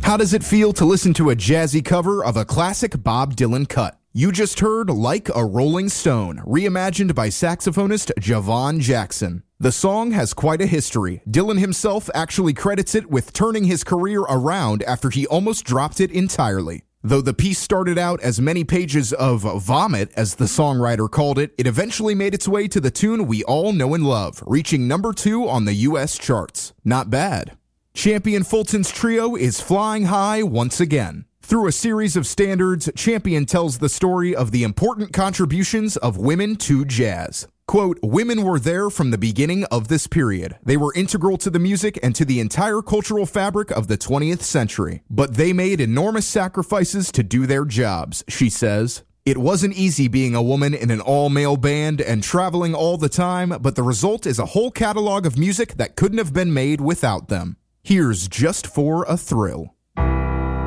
How does it feel to listen to a jazzy cover of a classic Bob Dylan cut? You just heard Like a Rolling Stone, reimagined by saxophonist Javon Jackson. The song has quite a history. Dylan himself actually credits it with turning his career around after he almost dropped it entirely. Though the piece started out as many pages of vomit, as the songwriter called it, it eventually made its way to the tune we all know and love, reaching number 2 on the U.S. charts. Not bad. Champion Fulton's trio is flying high once again. Through a series of standards, Champion tells the story of the important contributions of women to jazz. Quote, women were there from the beginning of this period. They were integral to the music and to the entire cultural fabric of the 20th century. But they made enormous sacrifices to do their jobs, she says. It wasn't easy being a woman in an all-male band and traveling all the time, but the result is a whole catalog of music that couldn't have been made without them. Here's Just for a Thrill.